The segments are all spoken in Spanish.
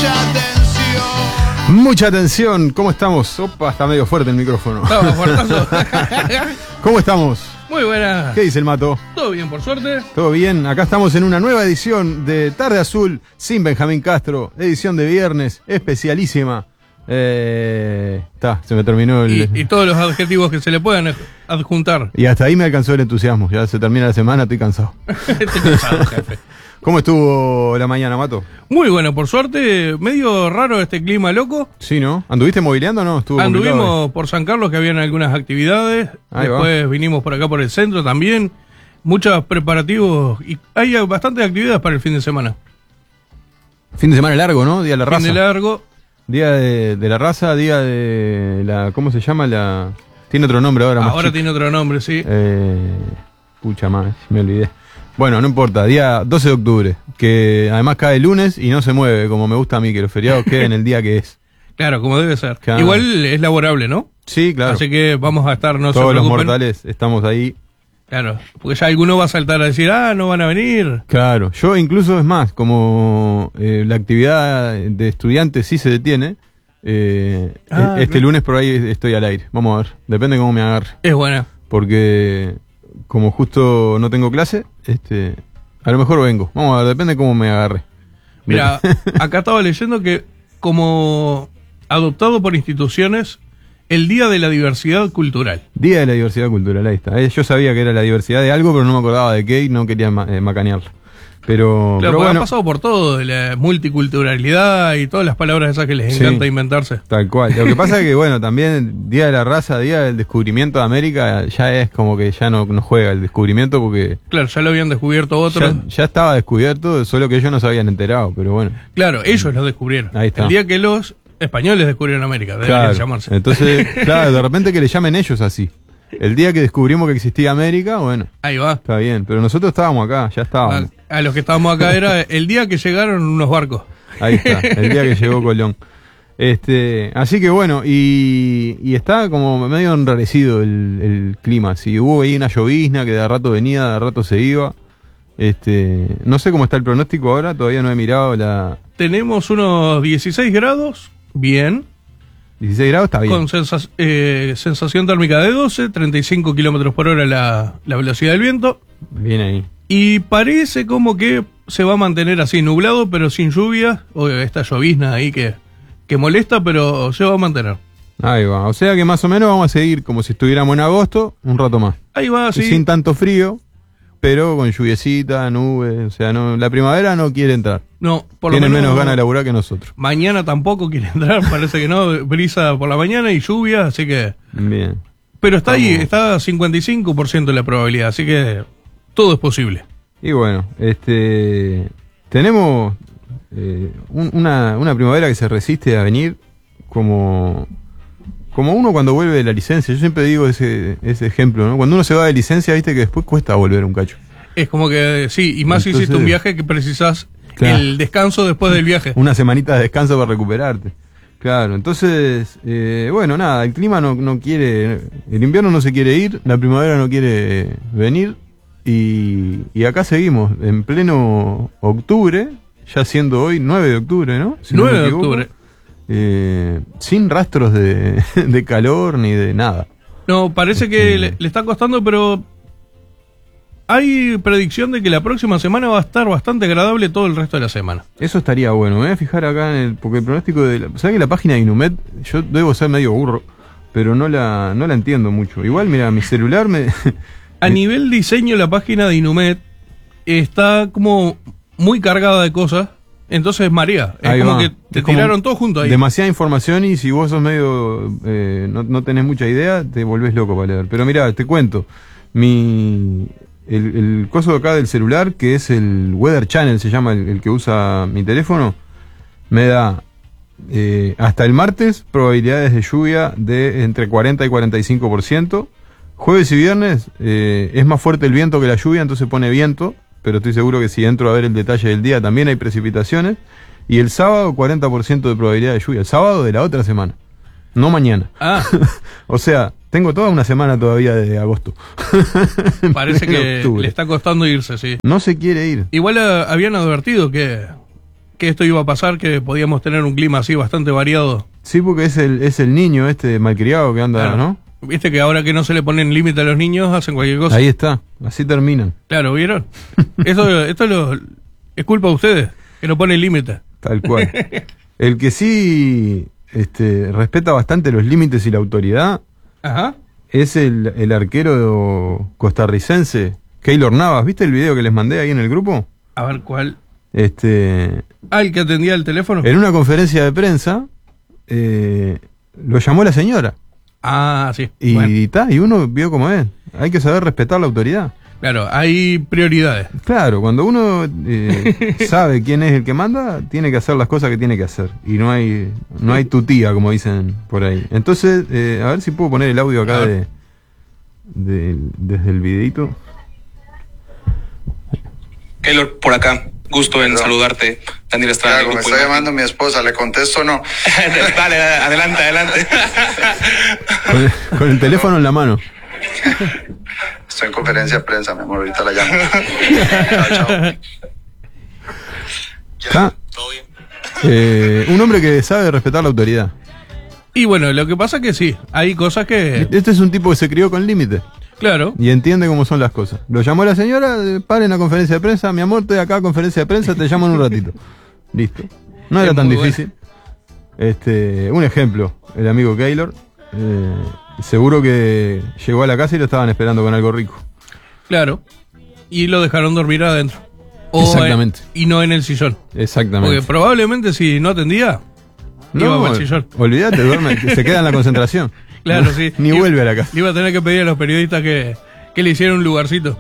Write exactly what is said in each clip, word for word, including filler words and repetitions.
mucha atención. Mucha atención, ¿cómo estamos? Opa, está medio fuerte el micrófono. Estamos fuertazo. ¿Cómo estamos? Muy buena. ¿Qué dice el Mato? Todo bien, por suerte. Todo bien, acá estamos en una nueva edición de Tarde Azul sin Benjamín Castro, edición de viernes, especialísima. Eh, está, se me terminó el... Y, y todos los adjetivos que se le puedan adjuntar. Y hasta ahí me alcanzó el entusiasmo, ya se termina la semana, estoy cansado. Estoy cansado, jefe. ¿Cómo estuvo la mañana, Mato? Muy bueno, por suerte, medio raro este clima loco. Sí, ¿no? ¿Anduviste movileando o no? Estuvo Anduvimos complicado. por San Carlos, que habían algunas actividades. Ahí Después va. vinimos por acá por el centro también. Muchos preparativos y hay bastantes actividades para el fin de semana. Fin de semana largo, ¿no? Día de la raza. Fin de largo. Día de, de la raza, día de la... ¿Cómo se llama? La Tiene otro nombre ahora. Más Ahora chico. tiene otro nombre, sí. Eh, pucha más, me olvidé. Bueno, no importa, día doce de octubre, que además cae el lunes y no se mueve, como me gusta a mí, que los feriados queden el día que es. Claro, como debe ser. Claro. Igual es laborable, ¿no? Sí, claro. Así que vamos a estar, no se Todos los preocupen. mortales estamos ahí. Claro, porque ya alguno va a saltar a decir, ah, no van a venir. Claro, yo incluso es más, como eh, la actividad de estudiantes sí se detiene, eh, Ah, este claro. lunes por ahí estoy al aire. Vamos a ver, depende cómo me agarre. Es buena. Porque como justo no tengo clase, este, a lo mejor vengo. Vamos a ver, depende cómo me agarre. Mira, acá estaba leyendo que como adoptado por instituciones, el Día de la Diversidad Cultural. Día de la diversidad cultural, ahí está. Eh, Yo sabía que era la diversidad de algo, pero no me acordaba de qué y no quería ma eh, macanearlo. Pero, Claro, pero porque bueno, han pasado por todo, de la multiculturalidad y todas las palabras esas que les Sí. encanta inventarse. tal cual. Lo que pasa es que, bueno, también Día de la Raza, Día del Descubrimiento de América, ya es como que ya no, no juega el descubrimiento porque Claro, ya lo habían descubierto otros. ya, ya estaba descubierto, solo que ellos no se habían enterado, pero bueno. Claro, ellos lo descubrieron. Ahí está. El día que los españoles descubrieron América, debería Claro. llamarse. Entonces, claro, de repente que le llamen ellos así. El día que descubrimos que existía América, bueno, Ahí va. está bien. Pero nosotros estábamos acá, ya estábamos. A, a los que estábamos acá era el día que llegaron unos barcos. Ahí está, el día que llegó Colón. Este, así que bueno, y, y está como medio enrarecido el, el clima. Si hubo ahí una llovizna que de rato venía, de rato se iba. Este, no sé cómo está el pronóstico ahora, todavía no he mirado la Tenemos unos dieciséis grados, bien. dieciséis grados, está bien. Con sensa- eh, sensación térmica de doce, treinta y cinco kilómetros por hora la, la velocidad del viento. Bien ahí. Y parece como que se va a mantener así, nublado, pero sin lluvia. O esta llovizna ahí que, que molesta, pero se va a mantener. Ahí va. O sea que más o menos vamos a seguir como si estuviéramos en agosto, un rato más. Ahí va, Y sí. sin tanto frío, pero con lluviecita, nubes. O sea, no, la primavera no quiere entrar. No, por lo Tiene menos, menos ganas de laburar que nosotros. Mañana tampoco quiere entrar, parece que no. Brisa por la mañana y lluvia, así que. Bien. Pero está ahí, Vamos. está cincuenta y cinco por ciento la probabilidad, así que todo es posible. Y bueno, este tenemos eh, un- una, una primavera que se resiste a venir como, como uno cuando vuelve de la licencia. Yo siempre digo ese, ese ejemplo, ¿no? Cuando uno se va de licencia, viste que después cuesta volver un cacho. Es como que, sí, y más si Entonces- hiciste un viaje que precisás Claro. el descanso después del viaje. Una semanita de descanso para recuperarte. Claro, entonces, eh, bueno, nada, el clima no, no quiere, el invierno no se quiere ir, la primavera no quiere venir y, y acá seguimos en pleno octubre, ya siendo hoy nueve de octubre, ¿no? Si no me nueve de equivoco. octubre. Eh, sin rastros de, de calor ni de nada. No, parece que le, le está costando, pero hay predicción de que la próxima semana va a estar bastante agradable todo el resto de la semana. Eso estaría bueno, me voy a fijar acá en el, porque el pronóstico de la, ¿sabes que la página de Inumet, yo debo ser medio burro, pero no la, no la entiendo mucho. Igual, mira, mi celular me... A nivel diseño, la página de Inumet está como muy cargada de cosas, entonces marea. Es Ahí como va. que te Es como tiraron todo junto ahí. Demasiada información y si vos sos medio, eh, no, no tenés mucha idea, te volvés loco para leer. Pero mira, te cuento, mi, el, el coso de acá del celular, que es el Weather Channel, se llama el, el que usa mi teléfono, me da eh, hasta el martes probabilidades de lluvia de entre cuarenta y cuarenta y cinco por ciento. Jueves y viernes eh, es más fuerte el viento que la lluvia, entonces pone viento, pero estoy seguro que si entro a ver el detalle del día también hay precipitaciones. Y el sábado cuarenta por ciento de probabilidad de lluvia, el sábado de la otra semana, no mañana. Ah, O sea, tengo toda una semana todavía de agosto. parece En que octubre. le está costando irse, sí. No se quiere ir. Igual eh, habían advertido que que esto iba a pasar, que podíamos tener un clima así bastante variado. Sí, porque es el, es el niño este malcriado que anda, Claro. ¿no? Viste que ahora que no se le ponen límite a los niños, hacen cualquier cosa. Ahí está, así terminan. Claro, ¿vieron? Eso, esto lo, es culpa de ustedes, que no ponen límite. Tal cual. El que sí este, respeta bastante los límites y la autoridad Ajá. es el, el arquero costarricense, Keylor Navas. ¿Viste el video que les mandé ahí en el grupo? A ver cuál. Este, Ah, el que atendía el teléfono. en una conferencia de prensa eh, lo llamó la señora. Ah, sí. Y, Bueno, ta, y uno vio cómo es. Hay que saber respetar la autoridad. claro, hay prioridades. Claro, cuando uno eh, sabe quién es el que manda, tiene que hacer las cosas que tiene que hacer. Y no hay no hay tutía, como dicen por ahí. Entonces, eh, a ver si puedo poner el audio acá A de, ver. de- desde el videito. Keylor, por acá. Gusto en Perdón. saludarte. Daniel Estrada. Claro, del me Grupo está Imagen. llamando mi esposa, ¿le contesto o no? Dale, dale, adelante, adelante. Con el, con el teléfono en la mano. Estoy en conferencia de prensa, mi amor, ahorita la llamo. Chao, chao. ¿Está? ¿Todo bien? Eh, un hombre que sabe respetar la autoridad. Y bueno, lo que pasa que sí, hay cosas que... Este es un tipo que se crió con límites Claro, y entiende cómo son las cosas. Lo llamó la señora, eh, paren la conferencia de prensa. Mi amor, estoy acá, conferencia de prensa, te llamo en un ratito. Listo. No era Es tan muy difícil. Este, un ejemplo, el amigo Keylor. Eh, seguro que llegó a la casa y lo estaban esperando con algo rico. claro. Y lo dejaron dormir adentro. O Exactamente. en- y no en el sillón. Exactamente. Porque probablemente si no atendía, iba No, para el sillón. olvídate, duerme, se queda en la concentración. Claro, No, sí. Ni Iba- vuelve a la casa. Le iba a tener que pedir a los periodistas que, que le hicieran un lugarcito.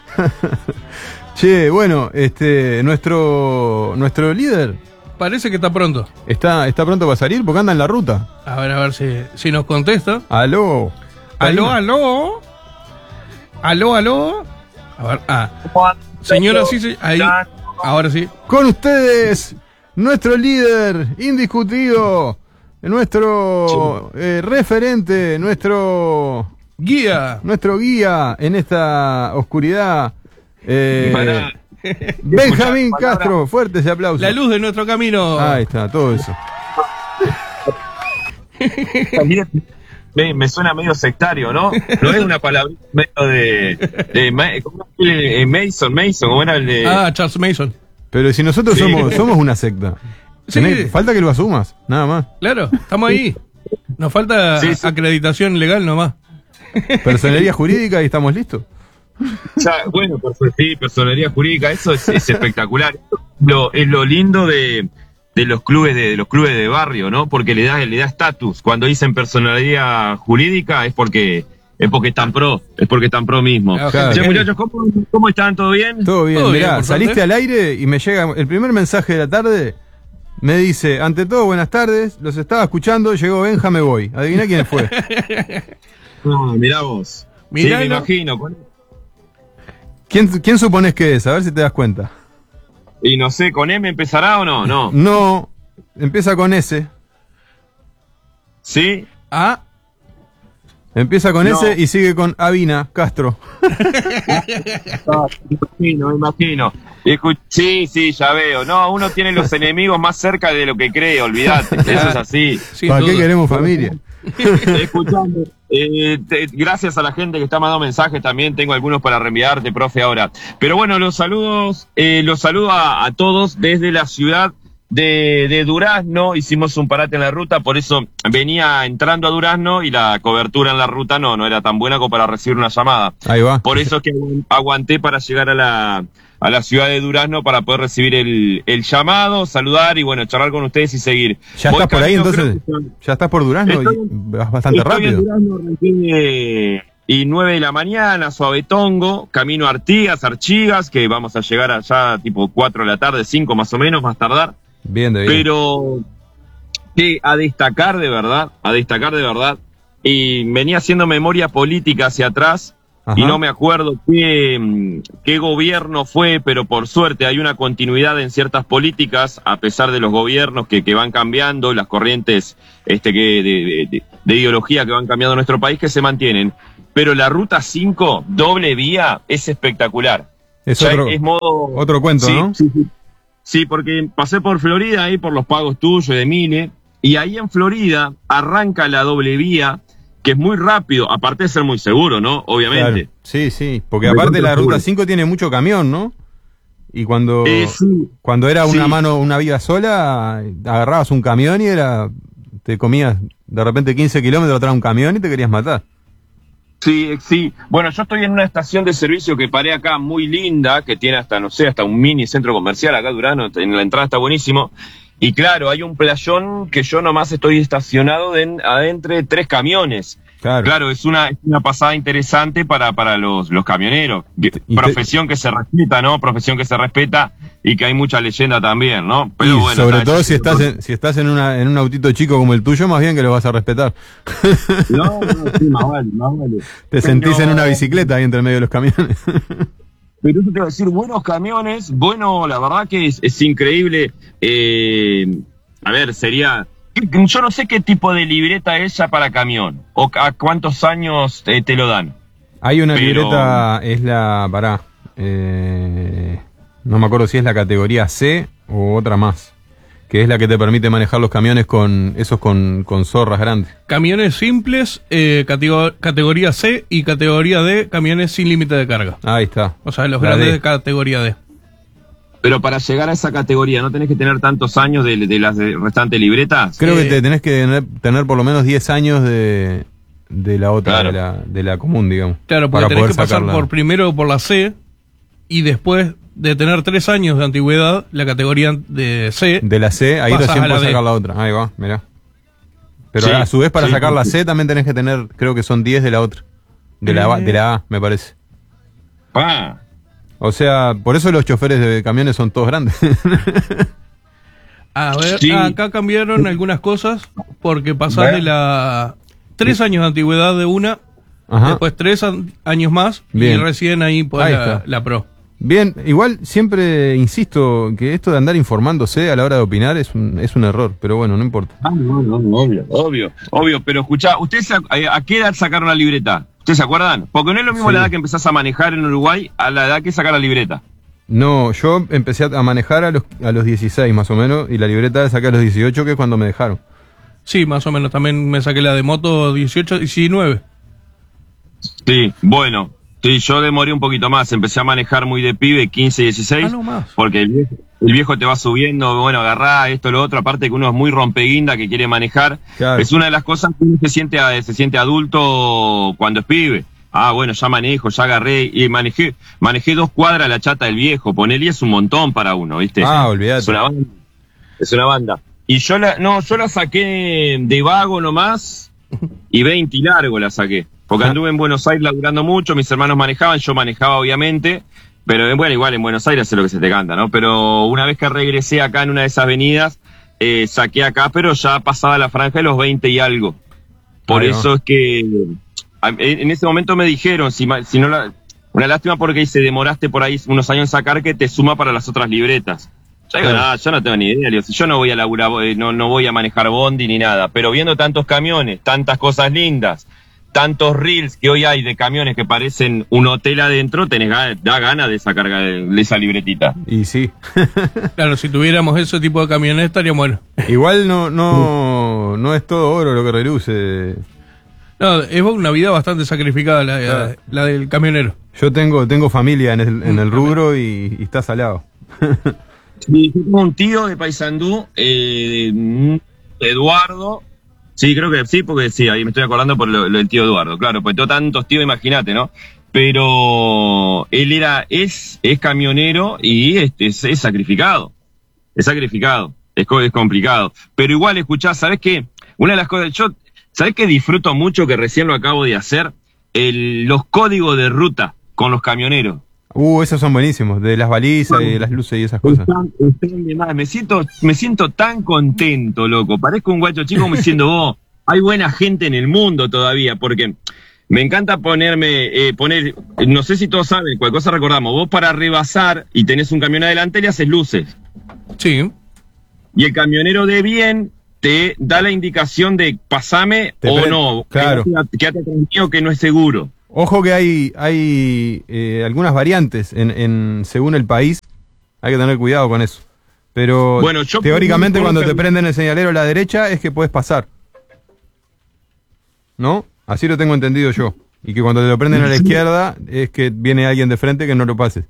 Che, bueno, este, nuestro, nuestro líder Parece que está pronto. está, está pronto para salir porque anda en la ruta. A ver, a ver si, si nos contesta. Aló. Aló, aló. Aló, aló. A ver, ah. Señora, sí, sí, ahí. Ahora sí. Con ustedes, nuestro líder indiscutido, nuestro eh, referente, nuestro Guía. nuestro guía en esta oscuridad, eh, Para- Benjamín Escuchar palabras. Castro. Fuerte ese aplauso. La luz de nuestro camino. Ahí está, todo eso. Me, me suena medio sectario, ¿no? No es una palabra medio de, de Ma- ¿cómo es el, eh, Mason, Mason, ¿cómo era el de? Ah, Charles Mason. Pero si nosotros Sí. somos somos una secta. Sí. Tenés- falta que lo asumas, nada más. Claro, estamos ahí. Nos falta Sí, sí. acreditación legal nomás. Personería jurídica y estamos listos. Ya, bueno, perso- sí, personería jurídica, eso es, es espectacular. Lo, es lo lindo de, de los clubes de, de los clubes de barrio, ¿no? Porque le da le da estatus. Cuando dicen personalidad jurídica es porque es porque están pro, es porque están pro mismo. Claro, Claro. Che, gente muchachos, ¿cómo, ¿cómo están? ¿Todo bien? Todo bien, Todo bien, mirá, por saliste suerte. al aire y me llega el primer mensaje de la tarde. Me dice, ante todo, buenas tardes, los estaba escuchando, llegó Benja, me voy. Adivina quién fue. No, mirá vos. Mirá, sí, me ¿no? imagino. con- ¿Quién, ¿Quién supones que es? A ver si te das cuenta. Y no sé, ¿con M empezará o no? No. No, empieza con S. ¿Sí? Ah, Empieza con No. S y sigue con Avina, Castro. Ah, me imagino, me imagino. Escu- sí, sí, ya veo. No, uno tiene los enemigos más cerca de lo que cree, olvídate. Eso es así. sin ¿Para qué duda. queremos familia? Escuchando. Eh, te- gracias a la gente que está mandando mensajes también, tengo algunos para reenviarte, profe, ahora. Pero bueno, los saludos, eh, los saludo a, a todos desde la ciudad de, de Durazno. Hicimos un parate en la ruta, por eso venía entrando a Durazno y la cobertura en la ruta no, no era tan buena como para recibir una llamada. Ahí va. Por eso es que agu- aguanté para llegar a la, a la ciudad de Durazno para poder recibir el, el llamado, saludar y bueno, charlar con ustedes y seguir. ¿Ya Voy estás por ahí camino, entonces? creo que- ¿Ya estás por Durazno? Estoy- Y vas bastante Estoy rápido. en Durazno, arranqué, y nueve de la mañana, Suavetongo, camino a Artigas, Archigas, que vamos a llegar allá tipo cuatro de la tarde, cinco más o menos, más tardar. Bien, de bien. Pero que a destacar de verdad, a destacar de verdad, y venía haciendo memoria política hacia atrás, Ajá. y no me acuerdo qué, mm, qué gobierno fue, pero por suerte hay una continuidad en ciertas políticas, a pesar de los gobiernos que, que van cambiando, las corrientes este, que de, de- de ideología que van cambiando en nuestro país, que se mantienen. Pero la Ruta cinco, doble vía, es espectacular. Es Ya otro, es modo... otro cuento, Sí, ¿no? sí, sí. sí, porque pasé por Florida, ahí por los pagos tuyos de Mine, y ahí en Florida arranca la doble vía, que es muy rápido, aparte de ser muy seguro, ¿no? Obviamente. Claro. Sí, sí, porque aparte la ruta cinco tiene mucho camión, ¿no? Y cuando, Eh, sí. cuando era una Sí. mano, una vía sola, agarrabas un camión y era, te comías de repente quince kilómetros atrás de un camión y te querías matar. Sí, sí. Bueno, yo estoy en una estación de servicio que paré acá muy linda, que tiene hasta, no sé, hasta un mini centro comercial acá, Durano, en la entrada está buenísimo. Y claro, hay un playón que yo nomás estoy estacionado de, adentro de tres camiones. Claro. Claro, es una, es una pasada interesante para, para los, los camioneros. Y te- Profesión que se respeta, ¿no? Profesión que se respeta y que hay mucha leyenda también, ¿no? Pero y bueno, sobre está- todo si estás en, si estás en una, en un autito chico como el tuyo, más bien que lo vas a respetar. No, no, sí, más vale, más vale. Te sentís Pero- en una bicicleta ahí entre medio de los camiones. Pero eso te iba a decir, buenos camiones, bueno, la verdad que es, es increíble. Eh, a ver, sería... Yo no sé qué tipo de libreta es esa para camión, o a cuántos años eh, te lo dan. Hay una Pero- libreta, es la, pará, eh, no me acuerdo si es la categoría C o otra más, que es la que te permite manejar los camiones con esos con, con zorras grandes. Camiones simples, eh, catego- categoría C y categoría D, camiones sin límite de carga. Ahí está. O sea, los La grandes D. de categoría D. Pero para llegar a esa categoría, ¿no tenés que tener tantos años de, de las de restantes libretas? Creo que Eh, te tenés que tener, tener por lo menos diez años de, de la otra, Claro. de, la, de la común, digamos. Claro, porque para tenés poder que pasar sacarla. por primero por la C y después de tener tres años de antigüedad, la categoría de C. De la C, ahí pasás recién a la puedes D. sacar la otra. Ahí va, mirá. Pero Sí, a su vez, para sí, sacar la sí. C también tenés que tener, creo que son diez de la otra. De la, A- de la A, me parece. Ah, O sea, por eso los choferes de camiones son todos grandes. A ver, Sí. acá cambiaron algunas cosas porque pasás Ver. de la tres años de antigüedad de una, Ajá. después tres an- años más y Bien. recién ahí pues Ahí la, está. la Pro. Bien, igual siempre insisto que esto de andar informándose a la hora de opinar es un, es un error, pero bueno, no importa. Ah, no, no, no, obvio, obvio, obvio, pero escuchá, ¿ustedes a, a qué edad sacaron la libreta? ¿Ustedes se acuerdan? Porque no es lo mismo Sí. la edad que empezás a manejar en Uruguay a la edad que sacar la libreta. No, yo empecé a manejar a los, a los dieciséis más o menos y la libreta la saqué a los dieciocho, que es cuando me dejaron. Sí, más o menos. También me saqué la de moto dieciocho, diecinueve. Sí, bueno, sí, yo demoré un poquito más, empecé a manejar muy de pibe, quince, dieciséis, Ah, no más. porque el viejo, el viejo te va subiendo, bueno, agarrá esto, lo otro, aparte que uno es muy rompeguinda que quiere manejar, Claro. es una de las cosas que uno se siente, a- se siente adulto cuando es pibe. Ah, bueno, ya manejo, ya agarré, y manejé, manejé dos cuadras la chata del viejo, ponele, y es un montón para uno, ¿viste? Ah, olvidate. Es una banda. Es una banda. Y yo la, no, yo la saqué de vago nomás, y veinte y largo la saqué. Porque anduve en Buenos Aires laburando mucho, mis hermanos manejaban, yo manejaba obviamente, pero eh, bueno, igual en Buenos Aires es lo que se te canta, ¿no? Pero una vez que regresé acá en una de esas avenidas, eh, saqué acá, pero ya pasaba la franja de los veinte y algo. Por Ahí va. eso es que a- en en ese momento me dijeron, si, ma- si no la, una lástima porque se demoraste por ahí unos años en sacar que te suma para las otras libretas. Yo digo, Claro. nada, yo no tengo ni idea, digo, si yo no voy a laburar, eh, no, no voy a manejar bondi ni nada, pero viendo tantos camiones, tantas cosas lindas, tantos reels que hoy hay de camiones que parecen un hotel adentro, tenés ga- da ganas de sacar ga- de esa libretita. Y sí. Claro, si tuviéramos ese tipo de camiones estaría bueno. Igual no, no, no es todo oro lo que reluce. No, es una vida bastante sacrificada la, Claro. la del camionero. Yo tengo, tengo familia en el, en el rubro y, y está salado. Sí, yo tengo un tío de Paysandú, eh, Eduardo. Sí, creo que sí, porque sí, ahí me estoy acordando por lo, lo del tío Eduardo, claro, porque tengo tantos tíos, imagínate, ¿no? Pero él era, es, es camionero y es, es, es sacrificado. Es sacrificado, es, co- es complicado. Pero igual, escuchá, ¿sabés qué? Una de las cosas, yo, ¿sabés qué disfruto mucho que recién lo acabo de hacer? El, los códigos de ruta con los camioneros. Uh, esos son buenísimos, de las balizas y de las luces y esas cosas. Están- están de más. Me siento, me siento tan contento, loco. Parezco un guacho chico como diciendo, vos, hay buena gente en el mundo todavía, porque me encanta ponerme, eh, poner, no sé si todos saben, cualquier cosa recordamos, vos para rebasar y tenés un camión adelante le haces luces. Sí. Y el camionero de bien te da la indicación de pasame Te o pre- no. claro. Quédate, quédate tranquilo que no es seguro. Ojo que hay, hay eh, algunas variantes en, en según el país. Hay que tener cuidado con eso. Pero Bueno, yo teóricamente por- cuando te prenden el señalero a la derecha es que puedes pasar. ¿No? Así lo tengo entendido yo. Y que cuando te lo prenden a la izquierda es que viene alguien de frente que no lo pases.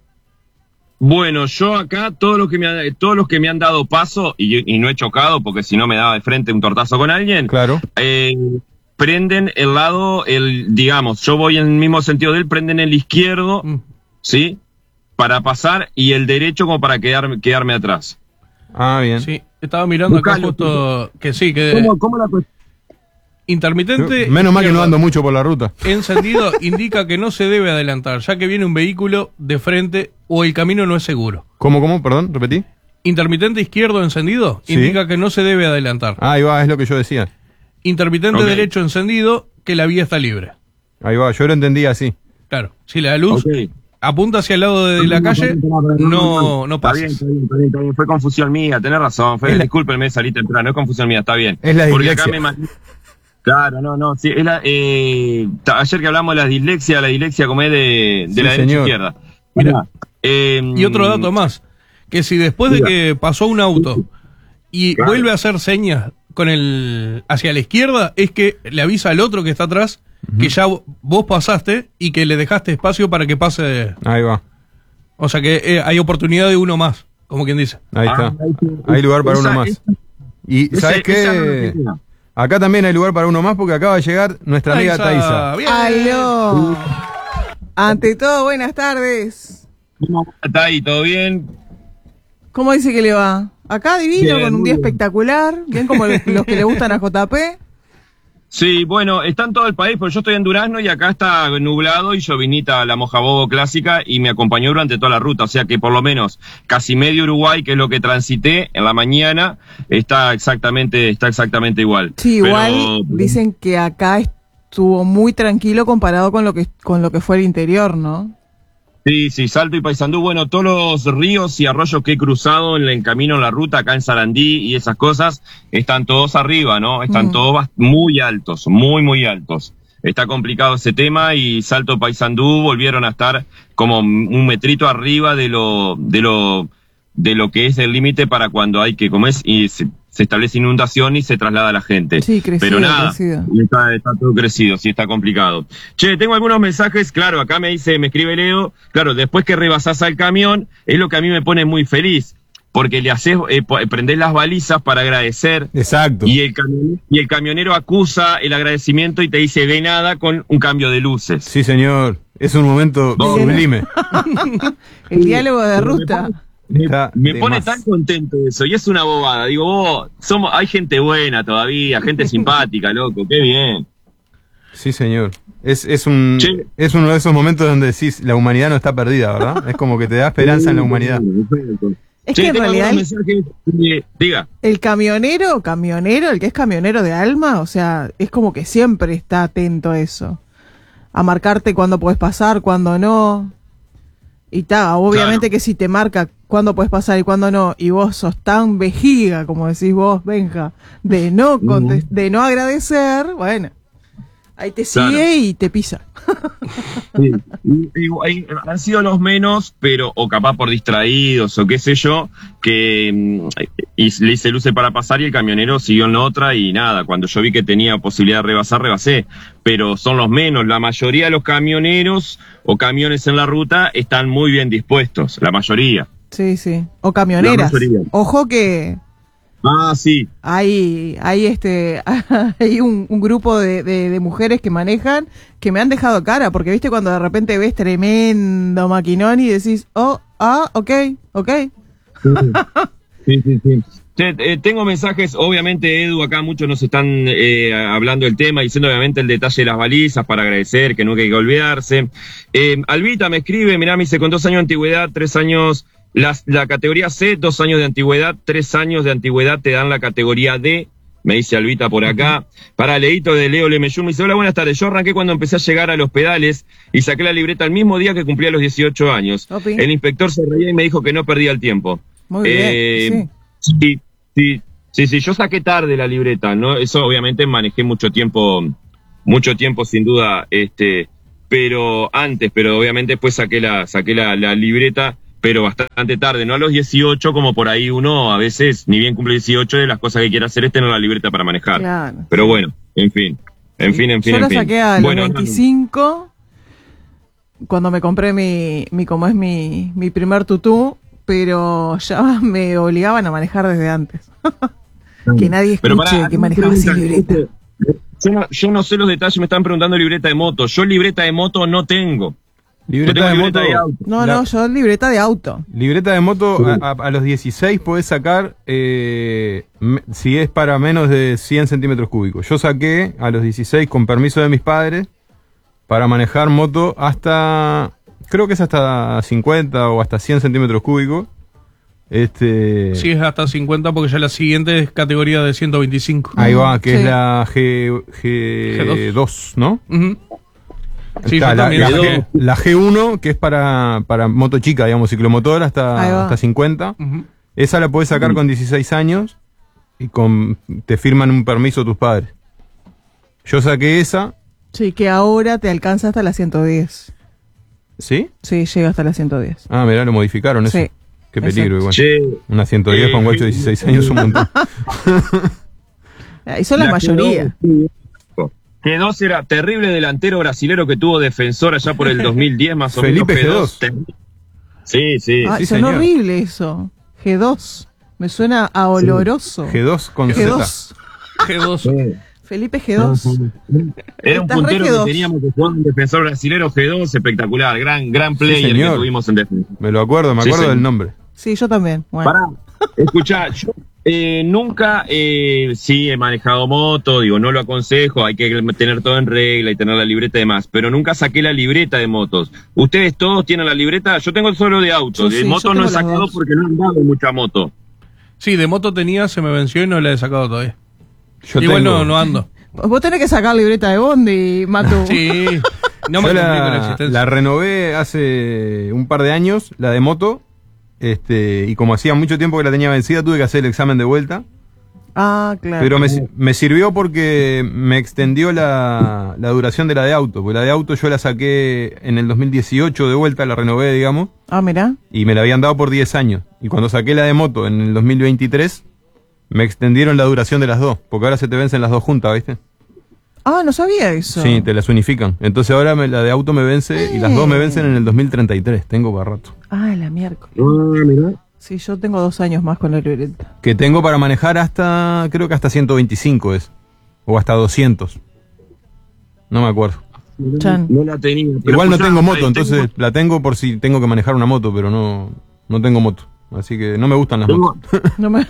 Bueno, yo acá, todos los que me han, todos los que me han dado paso, y, y no he chocado, porque si no me daba de frente un tortazo con alguien, Claro. eh, prenden el lado, el digamos, yo voy en el mismo sentido de él, prenden el izquierdo, Mm. ¿sí? Para pasar, y el derecho como para quedarme, quedarme atrás. Ah, bien. Sí, estaba mirando acá Buscalo, justo que sí, que ¿Cómo, cómo la cuestión? intermitente. Menos mal que no izquierdo ando mucho por la ruta. encendido indica que no se debe adelantar, ya que viene un vehículo de frente o el camino no es seguro. ¿Cómo, cómo? Perdón, repetí. Intermitente izquierdo encendido Sí. indica que no se debe adelantar. Ah, ahí va, es lo que yo decía. Intermitente Ok. derecho encendido, que la vía está libre. Ahí va, yo lo entendí así. Claro, si la luz Ok. apunta hacia el lado de la calle, no, no Está bien, pases. está bien, está bien, está bien. Fue confusión mía, tenés razón. Fue, Es la- discúlpenme, salí temprano, es confusión mía, está bien. Es la Porque dislexia. acá me man- Claro, no, no, sí, es la, eh, ta- ayer que hablamos de la dislexia, la dislexia como es de, de Sí, la derecha señor. izquierda. Mira, eh, y otro dato más, que si después de Diga. que pasó un auto y Claro. vuelve a hacer señas con el hacia la izquierda, es que le avisa al otro que está atrás que ya vo- vos pasaste y que le dejaste espacio para que pase. Ahí va. O sea que eh, hay oportunidad de uno más, como quien dice. Ahí Ah, está. ahí sí. Hay lugar para Esa- uno más. esa- Y ese- ¿sabes esa no la qué? tenía. Acá también hay lugar para uno más porque acaba de llegar nuestra amiga Taisa. Bien. ¡Aló! Ante todo, buenas tardes. ¿Cómo está ahí? ¿Todo bien? ¿Cómo dice que le va? Acá divino, Bien, con un muy día bien. espectacular, bien como los, los que le gustan a J P. Sí, bueno, está en todo el país, porque yo estoy en Durazno y acá está nublado y llovinita la moja bobo clásica y me acompañó durante toda la ruta, o sea que por lo menos casi medio Uruguay, que es lo que transité en la mañana, está exactamente, está exactamente igual. Sí, Pero- igual dicen que acá estuvo muy tranquilo comparado con lo que con lo que fue el interior, ¿no? Sí, sí, Salto y Paysandú, bueno, todos los ríos y arroyos que he cruzado en el camino en la ruta, acá en Sarandí y esas cosas, están todos arriba, ¿no? Están Mm. todos bast- muy altos, muy, muy altos. Está complicado ese tema y Salto Paysandú volvieron a estar como un metrito arriba de lo, de lo, de lo que es el límite para cuando hay que, como es, y se, se establece inundación y se traslada la gente. Sí, crecido, Pero nada, crecido. y está, está todo crecido, sí, está complicado. Che, tengo algunos mensajes, claro, acá me dice, me escribe Leo, claro, después que rebasás al camión, es lo que a mí me pone muy feliz, porque le haces, eh, po- prendés las balizas para agradecer, Exacto. y el, camion- y el camionero acusa el agradecimiento y te dice de nada con un cambio de luces. Sí, señor. Es un momento No, sublime. El diálogo de ruta. Me, Está me de pone más. tan contento eso, y es una bobada, digo, vos, somos, hay gente buena todavía, gente simpática, loco, qué bien. Sí, señor. Es, es, un, Che. es uno de esos momentos donde decís, la humanidad no está perdida, ¿verdad? Es como que te da esperanza en la humanidad. Es Che, que en tengo realidad algunos el, mensajes, eh, diga. el camionero, camionero, el que es camionero de alma, o sea, es como que siempre está atento a eso. A marcarte cuándo puedes pasar, cuándo no. Y ta, obviamente Claro. que si te marca cuándo puedes pasar y cuándo no, y vos sos tan vejiga, como decís vos, Benja, de no contes- de no agradecer, bueno, ahí te sigue Claro. y te pisa. Sí. Y- y- y han sido los menos, pero, o capaz por distraídos, o qué sé yo, que mm, y le hice luces para pasar y el camionero siguió en la otra y nada, cuando yo vi que tenía posibilidad de rebasar, rebasé, pero son los menos, la mayoría de los camioneros o camiones en la ruta están muy bien dispuestos, la mayoría. Sí, sí. O camioneras. La mayoría. Ojo que Ah, sí, hay, hay este, hay un, un grupo de, de, de mujeres que manejan que me han dejado cara, porque viste cuando de repente ves tremendo maquinón y decís, oh, ah, ok, ok. sí, sí, sí. Che, eh, tengo mensajes, obviamente Edu, acá muchos nos están eh, hablando del tema, diciendo obviamente el detalle de las balizas para agradecer, que nunca hay que olvidarse. Eh, Albita me escribe, mirá, me dice, con dos años de antigüedad, tres años, la, la categoría C, dos años de antigüedad, tres años de antigüedad te dan la categoría D, me dice Albita por acá. Para Leito de Leo Lemeyú, me dice, hola, buenas tardes, yo arranqué cuando empecé a llegar a los pedales y saqué la libreta el mismo día que cumplía los dieciocho años. Opi. El inspector se reía y me dijo que no perdía el tiempo. Muy Eh, bien, sí. Sí, sí, sí, sí, yo saqué tarde la libreta, ¿no? Eso obviamente manejé mucho tiempo, mucho tiempo sin duda, este, pero antes, pero obviamente después saqué la, saqué la, la libreta pero bastante tarde, no a los dieciocho, como por ahí uno a veces, ni bien cumple dieciocho, de las cosas que quiere hacer es tener la libreta para manejar. Claro. Pero bueno, en fin, en fin, en fin. Yo en la fin. saqué a los Bueno, veinticinco, cuando me compré mi, mi como es mi, mi primer tutú, pero ya me obligaban a manejar desde antes. Que nadie Pero escuche pará, que manejaba sin pregunta, libreta. Yo no, yo no sé los detalles, me están preguntando libreta de moto. Yo libreta de moto no tengo. Libreta Yo tengo de libreta moto. de auto. No, La- no, yo libreta de auto. Libreta de moto, a, a- a los dieciséis podés sacar, eh, me- si es para menos de cien centímetros cúbicos. Yo saqué a los dieciséis con permiso de mis padres para manejar moto hasta, creo que es hasta cincuenta o hasta cien centímetros cúbicos. Este, Sí, es hasta cincuenta porque ya la siguiente es categoría de ciento veinticinco. ahí va, que Sí. es la G, G dos, ¿no? Ujú. Sí, Está yo la, también la saqué. G, la G uno, que es para, para moto chica, digamos, ciclomotor Ahí hasta, va. hasta cincuenta. Ujú. Esa la podés sacar con dieciséis años y con te firman un permiso tus padres. Yo saqué esa, Sí, que ahora te alcanza hasta la ciento diez. ¿sí? Sí, llega hasta la ciento diez. Ah, mirá, lo modificaron eso. Sí. Qué peligro igual. Che, Una ciento diez Eh, con guacho de dieciséis años es un montón. Y son la, mayoría. G dos era terrible delantero brasilero que tuvo Defensor allá por el dos mil diez más o Felipe menos. G dos. Sí, sí. Ay, sí, son señor. horrible eso. G dos. Me suena a oloroso. G dos con G Z. dos. G dos. Felipe G dos. Era un Estás re puntero G dos. que teníamos que jugar un defensor brasilero G dos espectacular, gran gran player que señor. tuvimos en defensa. Me lo acuerdo, me Sí, acuerdo señor. del nombre. Sí, yo también. Bueno. Pará, escuchá, yo eh, nunca, eh, sí he manejado moto, digo, no lo aconsejo, hay que tener todo en regla y tener la libreta y demás, pero nunca saqué la libreta de motos. ¿Ustedes todos tienen la libreta? Yo tengo solo de auto, Yo de sí, yo moto no tengo he las sacado dos. porque no he andado mucha moto. Sí, de moto tenía, se me venció y no la he sacado todavía. Yo Igual tengo- no, no ando. Vos tenés que sacar libreta de Bondi, Matu. Sí, no me Yo complico la la, existencia. la renové hace un par de años, la de moto, este, y como hacía mucho tiempo que la tenía vencida, tuve que hacer el examen de vuelta. Ah, claro. Pero me, me sirvió porque me extendió la, la duración de la de auto. Porque la de auto yo la saqué en el dos mil dieciocho de vuelta, la renové, digamos, Ah, mirá. y me la habían dado por diez años. Y cuando saqué la de moto en el dos mil veintitrés, me extendieron la duración de las dos. Porque ahora se te vencen las dos juntas, ¿viste? Ah, no sabía eso. Sí, te las unifican. Entonces ahora me- la de auto me vence y las dos me vencen en el dos mil treinta y tres. Tengo para rato. Ah, la miércoles. Ah, mirá. Sí, yo tengo dos años más con la libreta. Que tengo para manejar hasta, creo que hasta ciento veinticinco es. O hasta doscientos. No me acuerdo. Chan. No la tenía. Pero Igual no escuchá, tengo moto, ahí entonces tengo- la tengo por si tengo que manejar una moto, pero no, no tengo moto. Así que no me gustan las tengo- motos. No me...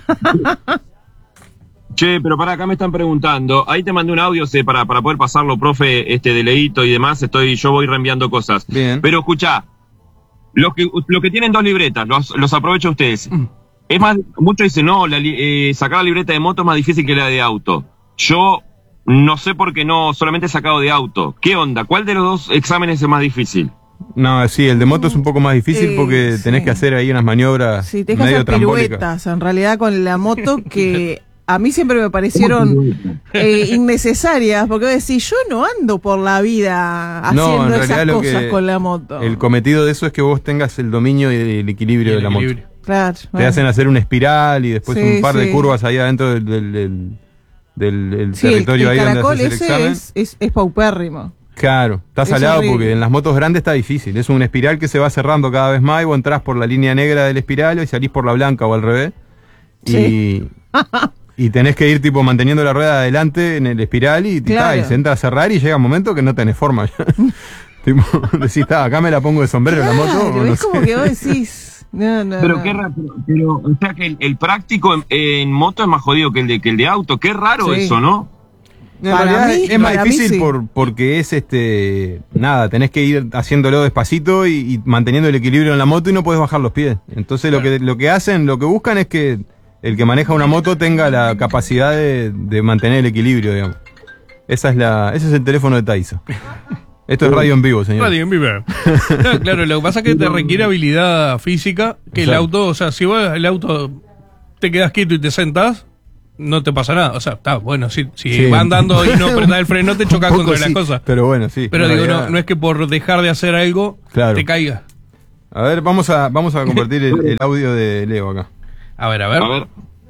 Che, pero para acá me están preguntando. Ahí te mandé un audio sé, para, para poder pasarlo, profe, este de leíto y demás. Estoy, yo voy reenviando cosas. Bien. Pero escuchá, los que, los que tienen dos libretas, los, los aprovecho ustedes. Es más, muchos dicen, no, la, li- eh, sacar la libreta de moto es más difícil que la de auto. Yo no sé por qué no, solamente he sacado de auto. ¿Qué onda? ¿Cuál de los dos exámenes es más difícil? No, sí, el de moto es un poco más difícil Eh, porque tenés sí. que hacer ahí unas maniobras Sí, te dejas medio hacer trambólicas. piruetas, en realidad, con la moto que a mí siempre me parecieron eh, innecesarias, porque vos decís, yo no ando por la vida No, haciendo en realidad esas lo cosas que- con la moto. El cometido de eso es que vos tengas el dominio y el equilibrio Y el de la equilibrio. moto. Claro, Te bueno. hacen hacer una espiral y después Sí, un par de sí. curvas ahí adentro del, del, del, del- del Sí, el, territorio el ahí donde caracol haces el ese examen. es, es, es paupérrimo. Claro, está Es salado horrible. porque en las motos grandes está difícil. Es una espiral que se va cerrando cada vez más y vos entrás por la línea negra del espiral y salís por la blanca o al revés. Sí. Y, y tenés que ir tipo manteniendo la rueda adelante en el espiral y, Claro. ta, y se entra a cerrar y llega un momento que no tenés forma. Tipo, decís, ta, acá me la pongo de sombrero la moto. Claro, o no es como sé. que vos decís. No, no, Pero no. qué raro, pero, pero, o sea que el, el práctico en, en moto es más jodido que el de, que el de auto. Qué raro Sí. eso, ¿no? En Para realidad mí- es más para mí difícil sí. por, porque es este nada, tenés que ir haciéndolo despacito y, y manteniendo el equilibrio en la moto y no podés bajar los pies. Entonces lo que lo que hacen, lo que buscan es que el que maneja una moto tenga la capacidad de, de mantener el equilibrio, digamos. Esa es la, ese es el teléfono de Taisa. Esto es radio en vivo, señor. Radio en vivo. No, claro, lo que pasa es que te requiere habilidad física, que el Exacto. auto, o sea, si vos el auto te quedas quieto y te sentás, no te pasa nada. O sea, está bueno, si, si Sí. vas andando y no apretás el freno, te chocas Un poco contra sí, las cosas. Pero bueno, sí. Pero en digo, realidad- no, no es que por dejar de hacer algo Claro. te caigas. A ver, vamos a, vamos a compartir el, el audio de Leo acá. A ver, a ver. A ver.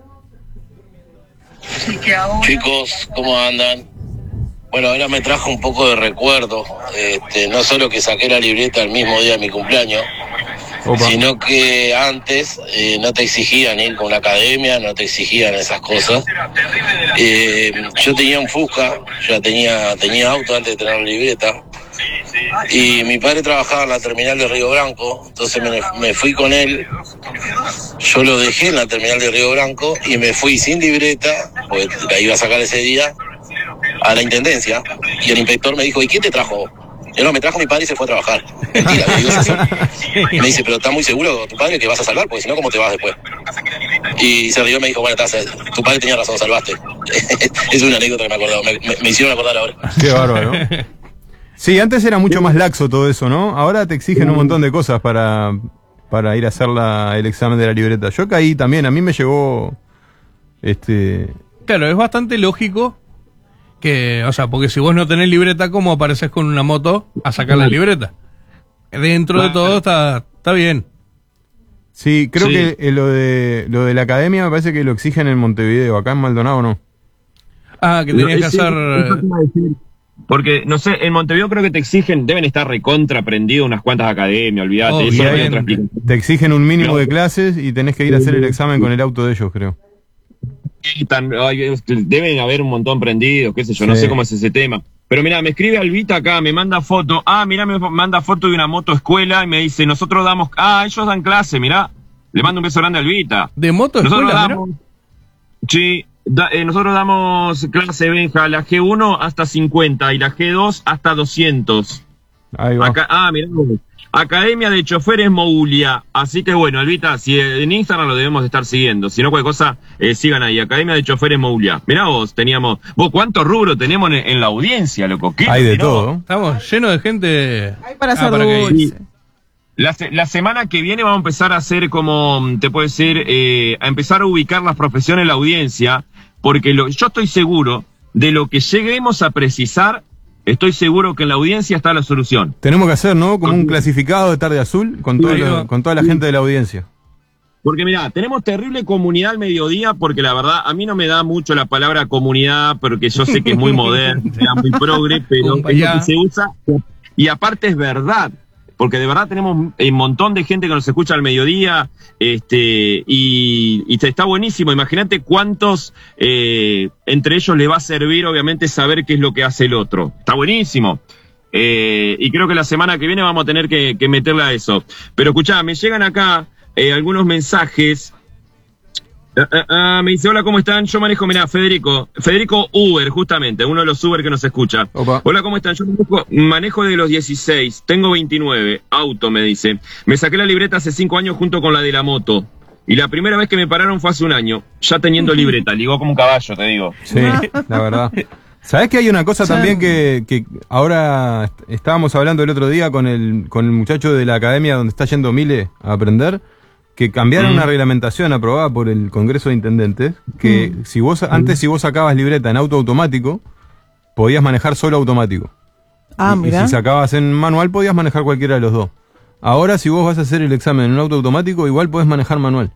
Chicos, ¿cómo andan? Bueno, ahora me trajo un poco de recuerdo. Este, no solo que saqué la libreta el mismo día de mi cumpleaños, Opa. sino que antes eh, no te exigían ir con la academia, no te exigían esas cosas. Eh, yo tenía un Fusca, ya tenía, tenía auto antes de tener la libreta. Y mi padre trabajaba en la terminal de Río Branco, entonces me, me fui con él. Yo lo dejé en la terminal de Río Branco y me fui sin libreta, porque la iba a sacar ese día, a la intendencia. Y el inspector me dijo, ¿y quién te trajo? Yo no, me trajo mi padre y se fue a trabajar. Mentira, le digo eso. Y me dice, pero ¿estás muy seguro tu padre que vas a salvar? Porque si no, ¿cómo te vas después? Y se rió y me dijo, bueno, estás, tu padre tenía razón, salvaste. Es una anécdota que me acordaba, me, me, me hicieron acordar ahora. Qué bárbaro. Sí, antes era mucho más laxo todo eso, ¿no? Ahora te exigen un montón de cosas para, para ir a hacer la, el examen de la libreta. Yo caí también, a mí me llegó... este Claro, es bastante lógico que, o sea, porque si vos no tenés libreta, ¿cómo apareces con una moto a sacar la libreta? Dentro de todo está, está bien. Sí, creo Sí. que eh, lo de lo de la academia me parece que lo exigen en Montevideo, acá en Maldonado no. Ah, que tenías que Sí, hacer... eso te iba a decir. Porque, no sé, en Montevideo creo que te exigen, deben estar recontra aprendidos unas cuantas academias, olvídate, eso no hay Obviamente. otra explicación. Te exigen un mínimo No. de clases y tenés que ir a hacer el examen con el auto de ellos, creo. Y tan- ay, deben haber un montón prendidos, qué sé yo, no Sí. sé cómo es ese tema. Pero mira, me escribe Albita acá, me manda foto. Ah, mira, me manda foto de una moto escuela y me dice, nosotros damos... Ah, ellos dan clase, mirá. Le mando un beso grande a Albita. ¿De moto Nosotros escuela, damos... Sí, da- eh, nosotros damos clase, Benja, la G uno hasta cincuenta y la G dos hasta doscientos. Ahí va. Acá, ah, mirá, Academia de Choferes Moulia. Así que bueno, Albita, si eh, en Instagram lo debemos de estar siguiendo. Si no, cualquier cosa, eh, sigan ahí. Academia de Choferes Moulia. Mirá vos, teníamos... Vos, ¿cuántos rubros tenemos en, en la audiencia, loco? ¿Qué? Hay de Mirá todo. vos. Estamos llenos de gente... Hay para Ah, hacer para que- dulce. La, se- la semana que viene vamos a empezar a hacer como, te puede decir, eh, a empezar a ubicar las profesiones en la audiencia, porque lo, yo estoy seguro de lo que lleguemos a precisar, estoy seguro que en la audiencia está la solución. Tenemos que hacer, ¿no? Como un clasificado de Tarde Azul con, todo Ahí lo- va. con toda la gente de la audiencia. Porque mirá, tenemos terrible comunidad al mediodía, porque la verdad, a mí no me da mucho la palabra comunidad, porque yo sé que es muy moderno, muy progre, pero es lo Kumbaya. que se usa, y aparte es verdad. Porque de verdad tenemos un montón de gente que nos escucha al mediodía, este, y, y está buenísimo. Imagínate cuántos eh, entre ellos le va a servir, obviamente, saber qué es lo que hace el otro. Está buenísimo. Eh, y creo que la semana que viene vamos a tener que, que meterle a eso. Pero escuchá, me llegan acá eh, algunos mensajes. Ah, ah, ah, me dice, hola, ¿cómo están? Yo manejo, mirá, Federico, Federico Uber, justamente, uno de los Uber que nos escucha. Opa. Hola, ¿cómo están? Yo manejo, manejo de los dieciséis, tengo veintinueve, auto, me dice. Me saqué la libreta hace cinco años junto con la de la moto. Y la primera vez que me pararon fue hace un año, ya teniendo libreta, ligó como un caballo, te digo. Sí, la verdad. ¿Sabés que hay una cosa también que, que ahora est- estábamos hablando el otro día con el, con el muchacho de la academia donde está yendo Mile a aprender? Que cambiaron Mm. una reglamentación aprobada por el Congreso de Intendentes, que si vos antes si vos sacabas libreta en auto automático, podías manejar solo automático. Ah, y, y mira. si sacabas en manual, podías manejar cualquiera de los dos. Ahora, si vos vas a hacer el examen en un auto automático, igual podés manejar manual.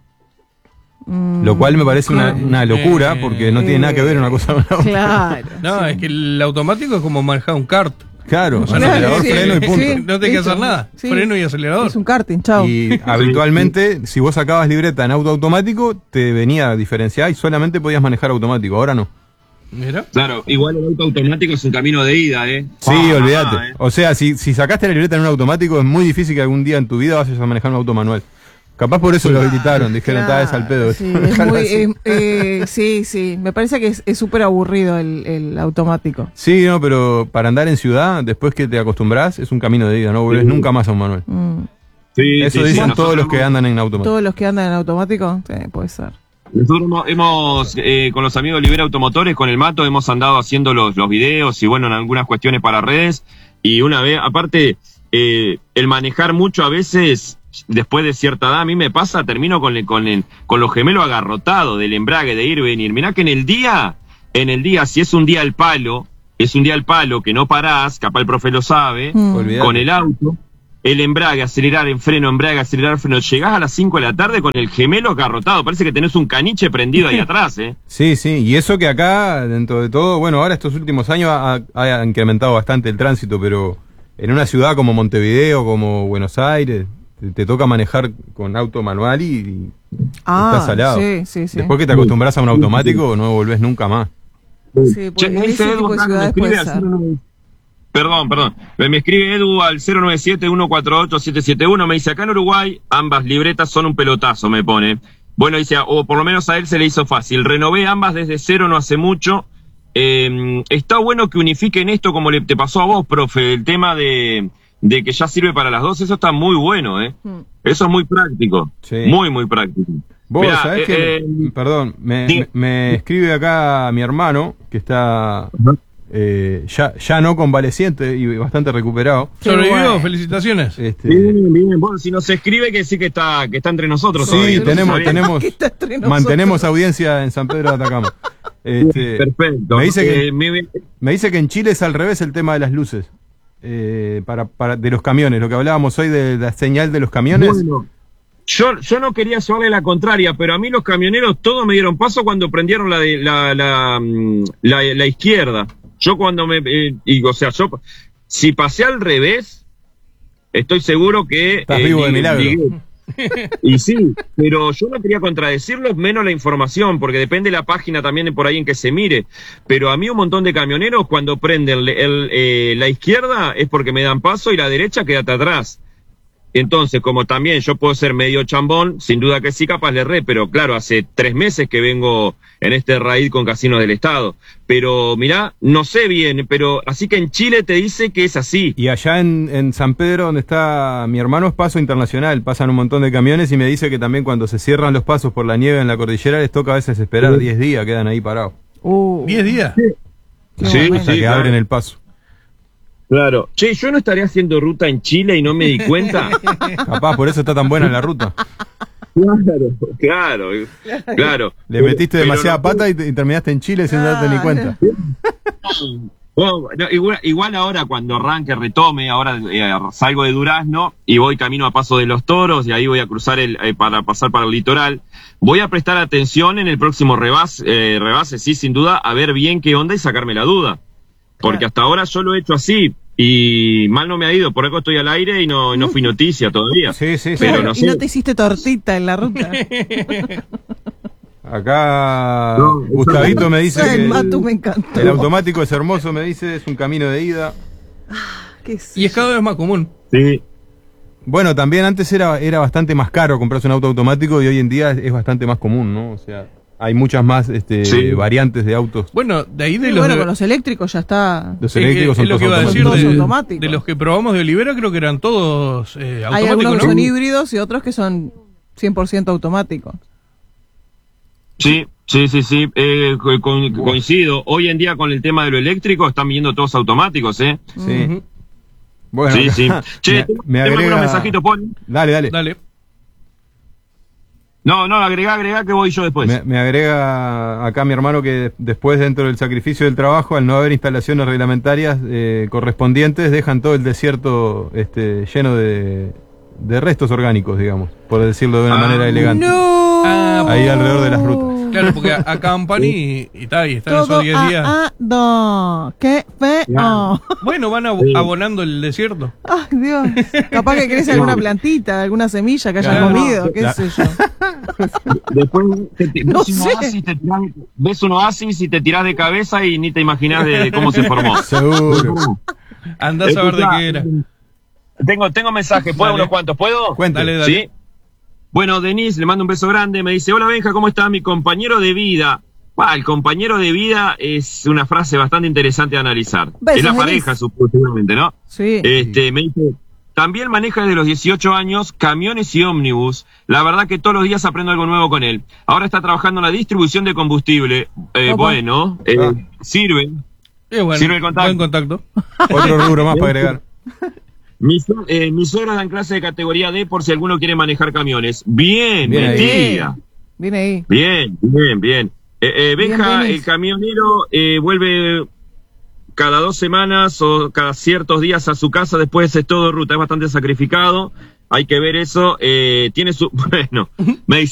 Mm, Lo cual me parece una, una locura, porque no tiene nada que ver una cosa con la otra. Claro. No, es que el automático es como manejar un kart. Claro, O sea, acelerador, sí, freno y punto. sí. No tenés que Listo. hacer nada. Sí. Freno y acelerador. Es un karting, chao. Y habitualmente, si vos sacabas libreta en auto automático, te venía a diferenciar y solamente podías manejar automático. Ahora no. Mira. Claro, igual el auto automático es un camino de ida, ¿eh? Sí, Ah, olvídate. eh. O sea, si, si sacaste la libreta en un automático, es muy difícil que algún día en tu vida vayas a manejar un auto manual. Capaz por eso lo habilitaron, dijeron, está es al pedo. Sí, es muy, eh, eh, sí, sí. Me parece que es súper aburrido el, el automático. Sí, no, pero para andar en ciudad, después que te acostumbras, es un camino de ida, no volvés nunca más a un manual. Mm. Sí, Eso sí, sí, dicen nosotros todos los que hemos- andan en automático. Todos los que andan en automático, sí, puede ser. Nosotros hemos, hemos, eh, con los amigos de Libera Automotores, con el Mato, hemos andado haciendo los, los videos y bueno, en algunas cuestiones para redes. Y una vez, aparte, eh, el manejar mucho a veces, después de cierta edad, a mí me pasa, termino con, el, con, el, con los gemelos agarrotados del embrague, de ir y venir. Mirá que en el día, en el día, si es un día al palo, es un día al palo que no parás, capaz el profe lo sabe, Mm. Olvidate. con el auto. el embrague, acelerar, en freno, embrague, acelerar, freno. Llegás a las cinco de la tarde con el gemelo agarrotado. Parece que tenés un caniche prendido ahí atrás, ¿eh? Sí, sí, y eso que acá, dentro de todo, bueno, ahora estos últimos años ha, ha incrementado bastante el tránsito, pero en una ciudad como Montevideo, como Buenos Aires, te, te toca manejar con auto manual y, y Ah, estás salado. sí, sí, sí. Después que te acostumbras a un automático, no volvés nunca más. Sí, Che, porque me dice ese Edu tipo de acá, me ciudades escribe puede al ser. cero nueve Perdón, perdón. Me escribe Edu al cero nueve siete, uno cuatro ocho, siete siete uno. Me dice, acá en Uruguay, ambas libretas son un pelotazo, me pone. Bueno, dice, o por lo menos a él se le hizo fácil. Renové ambas desde cero no hace mucho. Eh, está bueno que unifiquen esto como le te pasó a vos, profe, el tema de, de que ya sirve para las dos. Eso está muy bueno, ¿eh? Mm. Eso es muy práctico. Sí. Muy, muy práctico. Vos, Mirá, ¿sabés eh, que eh, Perdón, me, sí. me, me escribe acá mi hermano, que está eh, ya, ya no convaleciente y bastante recuperado. Qué ¿Sobrevivió? bueno. Felicitaciones. Este, Bien, bien. Bueno, si nos escribe que sí que está, que está entre nosotros. Sí, todavía. tenemos, ¿Está bien? tenemos, Que está entre nosotros. mantenemos audiencia en San Pedro de Atacama. Este, Perfecto. Me dice que Eh, me- me dice que en Chile es al revés el tema de las luces. Eh, para, para de los camiones, lo que hablábamos hoy de la señal de los camiones. Bueno, yo, yo no quería llevarle la contraria, pero a mí los camioneros todos me dieron paso cuando prendieron la, de, la, la, mm, la, la izquierda. Yo cuando me... Eh, y, o sea, yo... Si pasé al revés, estoy seguro que... Estás vivo de li- milagro. ligué. Y sí, pero yo no quería contradecirlos, menos la información, porque depende de la página también por ahí en que se mire. Pero a mí un montón de camioneros cuando prenden el, el, eh, la izquierda es porque me dan paso y la derecha quédate atrás. Entonces, como también yo puedo ser medio chambón, sin duda que sí, capaz le erré, pero claro, hace tres meses que vengo en este raid con Casinos del Estado. Pero mirá, no sé bien, pero así que en Chile te dice que es así. Y allá en, en San Pedro, donde está mi hermano, es paso internacional. Pasan un montón de camiones y me dice que también cuando se cierran los pasos por la nieve en la cordillera les toca a veces esperar diez días, quedan ahí parados. Uh, ¿Diez días? qué Sí, momento. Hasta sí, que claro. abren el paso. Claro. Che, yo no estaría haciendo ruta en Chile y no me di cuenta. Capaz, por eso está tan buena la ruta. Claro, claro, claro. Le metiste Pero demasiada no- pata y, te- y terminaste en Chile sin darte ni cuenta. Bueno, no, igual, igual ahora cuando arranque, retome, ahora eh, salgo de Durazno y voy camino a Paso de los Toros y ahí voy a cruzar el eh, para pasar para el litoral. Voy a prestar atención en el próximo rebase, eh, rebase, sí, sin duda, a ver bien qué onda y sacarme la duda. Porque Claro. hasta ahora yo lo he hecho así y mal no me ha ido, por eso estoy al aire y no, no fui noticia todavía. Sí, sí, sí. Pero Claro, no y sé. no te hiciste tortita en la ruta. Acá No, Gustavito me dice Ay, que Matu, el, me encantó. el automático es hermoso, me dice, es un camino de ida. ¿Qué sé Y es yo? cada vez más común. Sí. Bueno, también antes era, era bastante más caro comprarse un auto automático y hoy en día es, es bastante más común, ¿no? O sea, hay muchas más este, Sí. variantes de autos. Bueno, de ahí de Sí, los... bueno, de- con los eléctricos ya está. Los eh, eléctricos es son lo todos que iba a decir automáticos. Todos de, automáticos. de los que probamos de Olivera, creo que eran todos eh, Hay algunos automáticos, que ¿no? son híbridos y otros que son cien por ciento automáticos. Sí, sí, sí, sí, eh, co- co- coincido. Hoy en día con el tema de lo eléctrico están viniendo todos automáticos, ¿eh? Sí. Ujú. Bueno, sí, sí. Che, me, tengo me tengo agrega... algunos mensajitos, Paul. Dale, dale. Dale. No, no, agregá, agregá que voy yo después. Me, me agrega acá mi hermano que después, dentro del sacrificio del trabajo, al no haber instalaciones reglamentarias eh, correspondientes, dejan todo el desierto este, lleno de, de restos orgánicos, digamos, por decirlo de una Ah, manera elegante. ¡No! Ah, Ahí alrededor de las rutas. Claro, porque acampan y, y, tal, y están esos Todo diez días. ah, ah, no. ¡Qué feo! Claro. Bueno, van ab- Sí. abonando el desierto. Ay, Dios. Capaz que crece alguna plantita, alguna semilla que hayan Claro. comido, qué La- sé yo. Después te, te- No ves, un sé. oasis, te tirás- ves un oasis y te tirás de cabeza y ni te imaginás de cómo se formó. Seguro. Andás a ver de Escuchá, qué era. Tengo, tengo mensajes, ¿puedo Dale. unos cuantos? ¿Puedo? Cuente. Dale, dale. ¿Sí? Bueno, Denise, le mando un beso grande, me dice, hola Benja, ¿cómo está? Mi compañero de vida. Ah, el compañero de vida es una frase bastante interesante de analizar. Besos, es la Denise. pareja, supuestamente, ¿no? Sí. Este, me dice, también maneja desde los dieciocho años camiones y ómnibus. La verdad que todos los días aprendo algo nuevo con él. Ahora está trabajando en la distribución de combustible. Eh, Opa. bueno, eh, Ah. sirve. Eh, bueno, Sirve el contacto. buen contacto. Otro rubro más para agregar. Mis, eh, mis suegros dan clase de categoría D por si alguno quiere manejar camiones. Bien, Bien ahí. mentira. Viene ahí. Bien, bien, bien. Eh, eh, Benja, Bien, Denis. el camionero eh, vuelve cada dos semanas o cada ciertos días a su casa, después es todo ruta, es bastante sacrificado, hay que ver eso, eh, tiene su, bueno, me dice